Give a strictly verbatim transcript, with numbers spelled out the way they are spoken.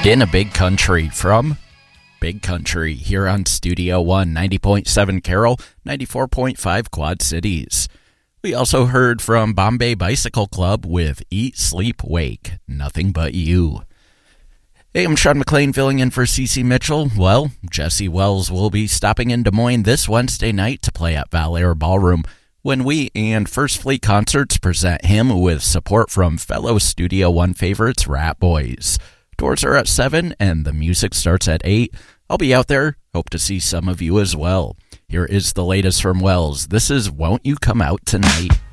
In a Big Country from Big Country here on Studio One, ninety point seven Carroll, ninety-four point five Quad Cities. We also heard from Bombay Bicycle Club with Eat, Sleep, Wake, Nothing But You. Hey, I'm Sean McLean filling in for C C Mitchell. Well, Jesse Wells will be stopping in Des Moines this Wednesday night to play at Valair Ballroom when we and First Fleet Concerts present him with support from fellow Studio One favorites, Rat Boys. Doors are at seven and the music starts at eight. I'll be out there. Hope to see some of you as well. Here is the latest from Wells. This is Won't You Come Out Tonight?